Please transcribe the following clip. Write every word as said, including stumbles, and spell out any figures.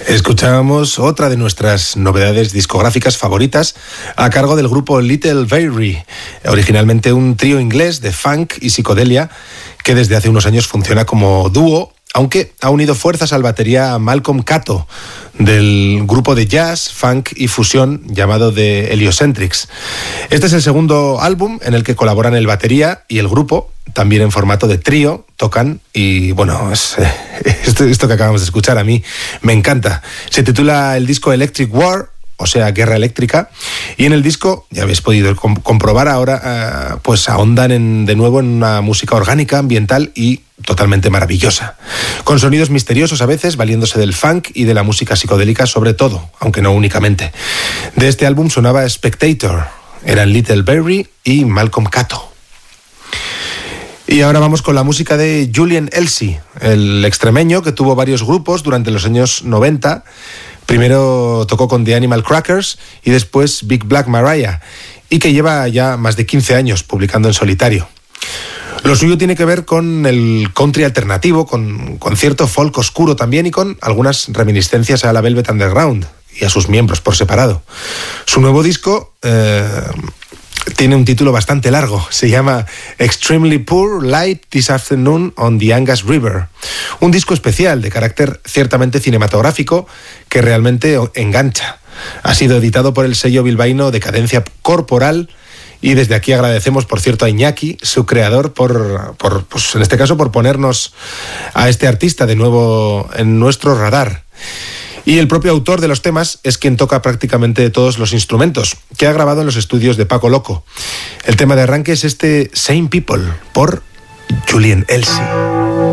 Escuchábamos otra de nuestras novedades discográficas favoritas a cargo del grupo Little Fairy, originalmente un trío inglés de funk y psicodelia que desde hace unos años funciona como dúo, aunque ha unido fuerzas al batería Malcolm Cato del grupo de jazz, funk y fusión llamado The Heliocentrics. Este es el segundo álbum en el que colaboran el batería y el grupo, también en formato de trío, tocan y bueno, es, esto, esto que acabamos de escuchar a mí me encanta. Se titula el disco Electric War, o sea, Guerra Eléctrica, y en el disco, ya habéis podido comp- comprobar ahora, uh, pues ahondan en, de nuevo en una música orgánica, ambiental y totalmente maravillosa, con sonidos misteriosos a veces, valiéndose del funk y de la música psicodélica sobre todo, aunque no únicamente. De este álbum sonaba Spectator, eran Little Berry y Malcolm Cato. Y ahora vamos con la música de Julian Elsie, el extremeño que tuvo varios grupos durante los años noventa. Primero tocó con The Animal Crackers y después Big Black Mariah, y que lleva ya más de quince años publicando en solitario. Lo suyo tiene que ver con el country alternativo, con, con cierto folk oscuro también y con algunas reminiscencias a la Velvet Underground y a sus miembros por separado. Su nuevo disco eh, tiene un título bastante largo, se llama Extremely Poor Light This Afternoon on the Angas River. Un disco especial de carácter ciertamente cinematográfico que realmente engancha. Ha sido editado por el sello bilbaíno Decadencia Corporal y desde aquí agradecemos, por cierto, a Iñaki, su creador, por, por pues en este caso por ponernos a este artista de nuevo en nuestro radar. Y el propio autor de los temas es quien toca prácticamente todos los instrumentos, que ha grabado en los estudios de Paco Loco. El tema de arranque es este Same People, por Julian Elsie.